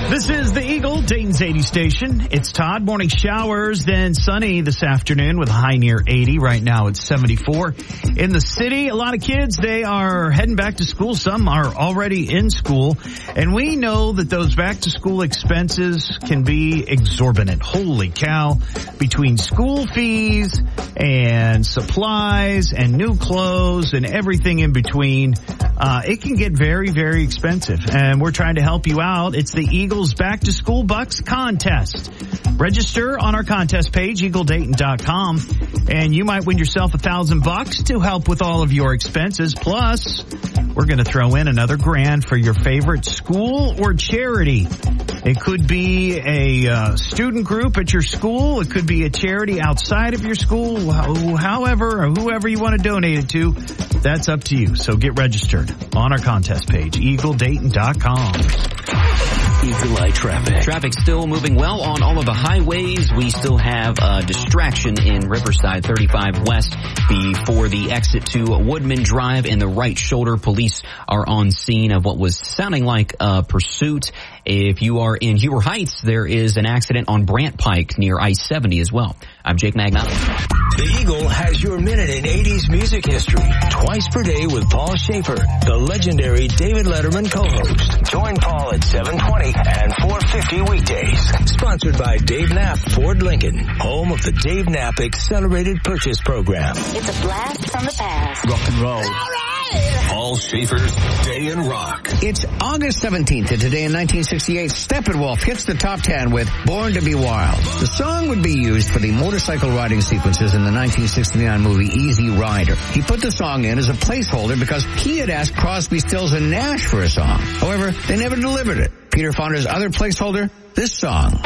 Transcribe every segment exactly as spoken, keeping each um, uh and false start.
This is the Eagle, Dayton's eighty station. It's Todd. Morning showers, then sunny this afternoon with a high near eighty. Right now it's seventy-four. In the city, a lot of kids, they are heading back to school. Some are already in school. And we know that those back to school expenses can be exorbitant. Holy cow. Between school fees and supplies and new clothes and everything in between, uh, it can get very, very expensive. And we're trying to help you out. It's the Eagle Back to School Bucks contest. Register on our contest page, eagle dayton dot com, and you might win yourself a thousand bucks to help with all of your expenses. Plus, we're going to throw in another grand for your favorite school or charity. It could be a uh, student group at your school. It could be a charity outside of your school. However, or whoever you want to donate it to, that's up to you. So get registered on our contest page, eagle dayton dot com. Eagle Eye traffic. Traffic still moving well on all of the highways. We still have a distraction in Riverside thirty-five West before the exit to Woodman Drive in the right shoulder. Police are on scene of what was sounding like a pursuit. If you are in Heber Heights, there is an accident on Brant Pike near I seventy as well. I'm Jake Magnotta. The Eagle has your minute in eighties music history. Twice per day with Paul Schaefer, the legendary David Letterman co-host. Join Paul at seven twenty and four fifty weekdays. Sponsored by Dave Knapp Ford Lincoln, home of the Dave Knapp Accelerated Purchase Program. It's a blast from the past. Rock and roll. All right. Paul Schaefer's Day in Rock. It's August seventeenth, and today in nineteen sixty-eight, Steppenwolf hits the top ten with Born to be Wild. The song would be used for the motorcycle riding sequences in the nineteen sixty-nine movie Easy Rider. He put the song in as a placeholder because he had asked Crosby, Stills, and Nash for a song. However, they never delivered it. Peter found his other placeholder, this song.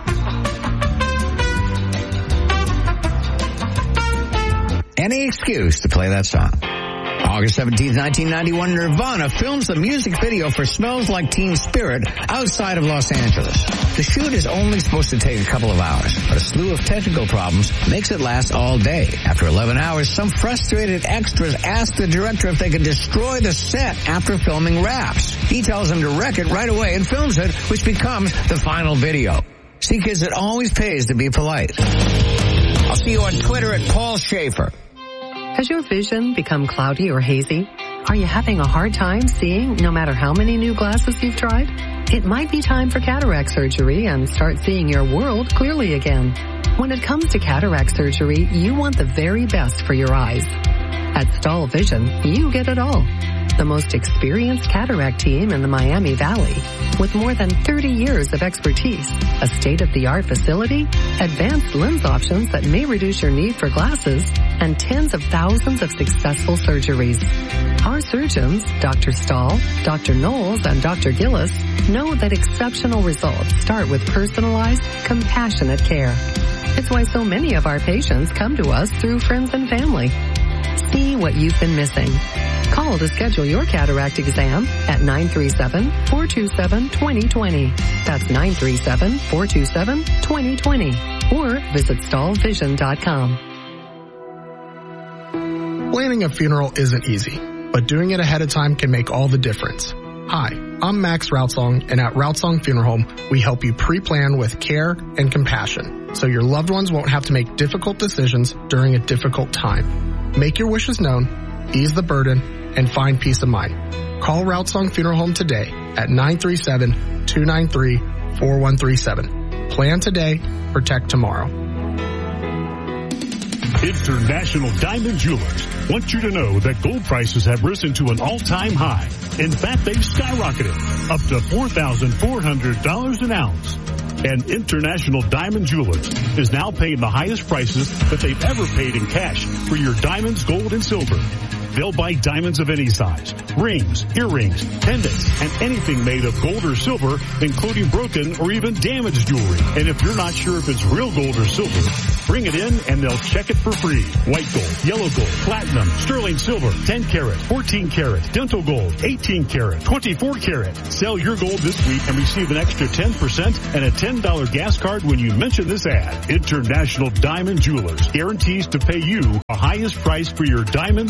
Any excuse to play that song. August seventeenth, nineteen ninety-one, Nirvana films the music video for Smells Like Teen Spirit outside of Los Angeles. The shoot is only supposed to take a couple of hours, but a slew of technical problems makes it last all day. After eleven hours, some frustrated extras ask the director if they could destroy the set after filming raps. He tells them to wreck it right away and films it, which becomes the final video. See, kids, it always pays to be polite. I'll see you on Twitter at Paul Schaefer. Has your vision become cloudy or hazy? Are you having a hard time seeing no matter how many new glasses you've tried? It might be time for cataract surgery and start seeing your world clearly again. When it comes to cataract surgery, you want the very best for your eyes. At Stahl Vision, you get it all. The most experienced cataract team in the Miami Valley, with more than thirty years of expertise, a state-of-the-art facility, advanced lens options that may reduce your need for glasses, and tens of thousands of successful surgeries. Our surgeons, Doctor Stahl, Doctor Knowles, and Doctor Gillis, know that exceptional results start with personalized, compassionate care. It's why so many of our patients come to us through friends and family. See what you've been missing. Call to schedule your cataract exam at nine three seven, four two seven, two zero two zero. That's nine three seven, four two seven, two zero two zero. Or visit stahl vision dot com. Planning a funeral isn't easy, but doing it ahead of time can make all the difference. Hi, I'm Max Routsong, and at Routsong Funeral Home, we help you pre-plan with care and compassion, so your loved ones won't have to make difficult decisions during a difficult time. Make your wishes known, ease the burden, and find peace of mind. Call Routsong Funeral Home today at nine three seven, two nine three, four one three seven. Plan today, protect tomorrow. International Diamond Jewelers want you to know that gold prices have risen to an all-time high. In fact, they've skyrocketed up to four thousand four hundred dollars an ounce. And International Diamond Jewelers is now paying the highest prices that they've ever paid in cash for your diamonds, gold, and silver. They'll buy diamonds of any size, rings, earrings, pendants, and anything made of gold or silver, including broken or even damaged jewelry. And if you're not sure if it's real gold or silver, bring it in and they'll check it for free. White gold, yellow gold, platinum, sterling silver, ten karat, fourteen karat, dental gold, eighteen karat, twenty-four karat. Sell your gold this week and receive an extra ten percent and a ten dollars gas card when you mention this ad. International Diamond Jewelers guarantees to pay you the highest price for your diamonds, gold, and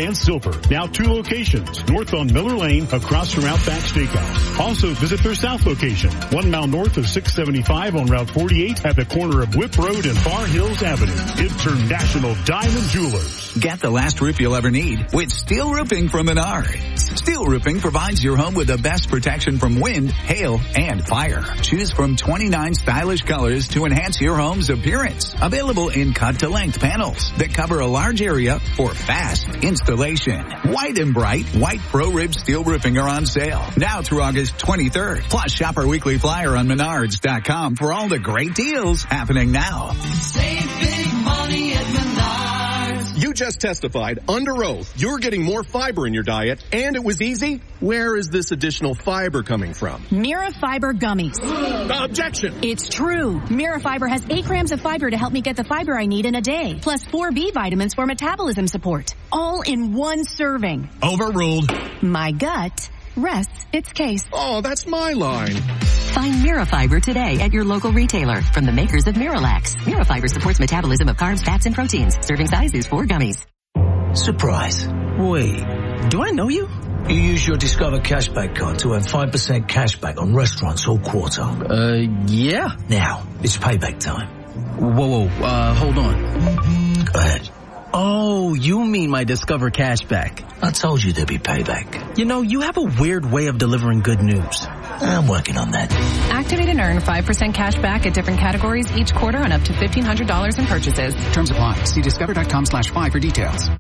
and silver. Now two locations, north on Miller Lane, across from Outback Steakhouse. Also visit their south location, one mile north of six seventy-five on Route forty-eight at the corner of Whip Road and Far Hills Avenue. International Diamond Jewelers. Get the last roof you'll ever need with steel roofing from Menards. Steel roofing provides your home with the best protection from wind, hail, and fire. Choose from twenty-nine stylish colors to enhance your home's appearance. Available in cut-to-length panels that cover a large area for fast installation. White and bright, white Pro Rib steel roofing are on sale now through August twenty-third. Plus, shop our weekly flyer on menards dot com for all the great deals happening now. Save big money at Menards. You just testified under oath you're getting more fiber in your diet, and it was easy. Where is this additional fiber coming from? Mira Fiber Gummies. Objection! It's true. Mira Fiber has eight grams of fiber to help me get the fiber I need in a day, plus four B vitamins for metabolism support. All in one serving. Overruled. My gut rests its case. Oh, that's my line. Find Mira Fiber today at your local retailer from the makers of Miralax. Mira Fiber supports metabolism of carbs, fats, and proteins. Serving size is four gummies. Surprise. Wait, do I know you? You use your Discover Cashback card to earn five percent cashback on restaurants all quarter. Uh, yeah. Now, it's payback time. Whoa, whoa, uh, hold on. Go ahead. Oh, you mean my Discover Cashback. I told you there'd be payback. You know, you have a weird way of delivering good news. I'm working on that. Activate and earn five percent cash back at different categories each quarter on up to fifteen hundred dollars in purchases. Terms apply. See discover.com slash five for details.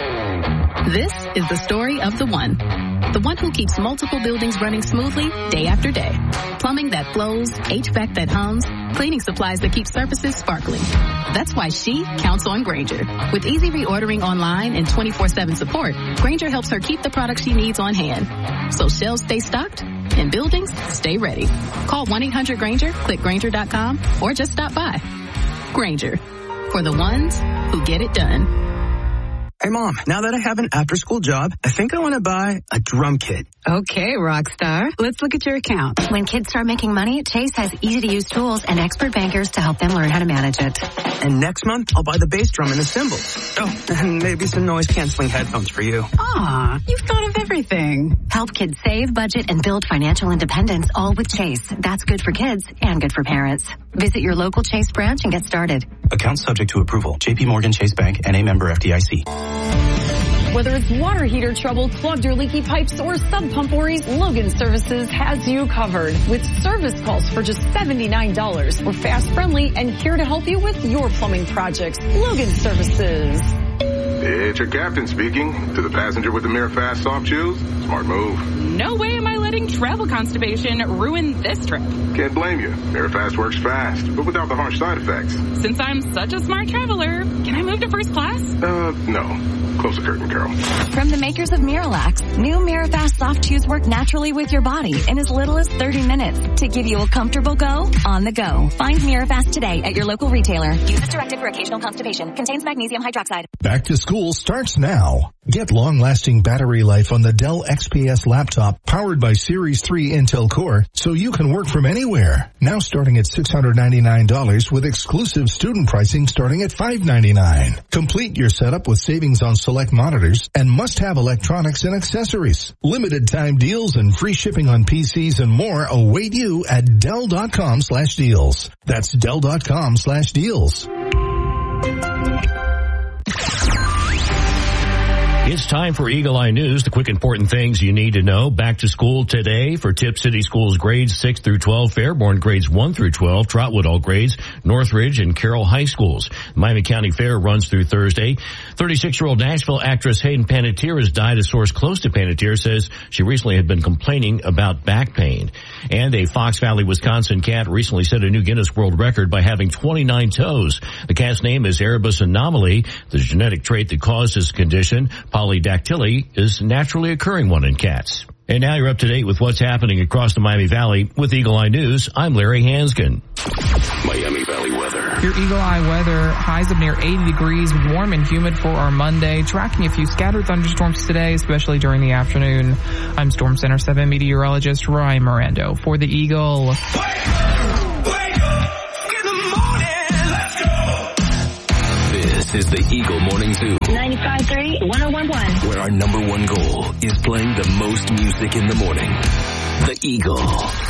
This is the story of the one. The one who keeps multiple buildings running smoothly day after day. Plumbing that flows, H V A C that hums, cleaning supplies that keep surfaces sparkling. That's why she counts on Grainger. With easy reordering online and twenty-four seven support, Grainger helps her keep the products she needs on hand. So shelves stay stocked and buildings stay ready. Call one eight hundred Grainger, click Grainger dot com, or just stop by. Grainger, for the ones who get it done. Hey, Mom, now that I have an after-school job, I think I want to buy a drum kit. Okay, Rockstar. Let's look at your account. When kids start making money, Chase has easy-to-use tools and expert bankers to help them learn how to manage it. And next month, I'll buy the bass drum and the cymbals. Oh, and maybe some noise-canceling headphones for you. Aw, you've thought of everything. Help kids save, budget, and build financial independence, all with Chase. That's good for kids and good for parents. Visit your local Chase branch and get started. Account subject to approval. J P Morgan Chase Bank, N A member F D I C. Whether it's water heater trouble, clogged or leaky pipes, or sub pump worries, Logan Services has you covered with service calls for just seventy-nine dollars. We're fast, friendly, and here to help you with your plumbing projects. Logan Services. It's your captain speaking. To the passenger with the Mirror Fast soft shoes, smart move. No way am I letting travel constipation ruin this trip. Can't blame you. Mirror Fast works fast, but without the harsh side effects. Since I'm such a smart traveler, can I move to first class? Uh, no. Close the curtain, Carol. From the makers of Miralax, new Mirafast soft chews work naturally with your body in as little as thirty minutes to give you a comfortable go on the go. Find Mirafast today at your local retailer. Use as directed for occasional constipation. Contains magnesium hydroxide. Back to school starts now. Get long-lasting battery life on the Dell X P S laptop powered by Series three Intel Core so you can work from anywhere. Now starting at six hundred ninety-nine dollars with exclusive student pricing starting at five hundred ninety-nine dollars. Complete your setup with savings on select monitors and must-have electronics and accessories. Limited time deals and free shipping on P Cs and more await you at Dell.com slash deals. That's Dell.com slash deals. It's time for Eagle Eye News, the quick important things you need to know. Back to school today for Tip City Schools grades six through twelve, Fairborn grades one through twelve, Trotwood all grades, Northridge and Carroll High Schools. Miami County Fair runs through Thursday. thirty-six-year-old Nashville actress Hayden Panettiere has died. A source close to Panettiere says she recently had been complaining about back pain. And a Fox Valley, Wisconsin cat recently set a new Guinness World Record by having twenty-nine toes. The cat's name is Erebus anomaly. The genetic trait that caused this condition, polydactyly, is a naturally occurring one in cats. And now you're up to date with what's happening across the Miami Valley. With Eagle Eye News, I'm Larry Hansgen. Miami Valley weather. Your Eagle Eye weather, highs of near eighty degrees, warm and humid for our Monday. Tracking a few scattered thunderstorms today, especially during the afternoon. I'm Storm Center seven meteorologist Ryan Mirando for the Eagle. This is the Eagle Morning Zoo. ninety-five point three, one oh one point one. Where our number one goal is playing the most music in the morning. The Eagle.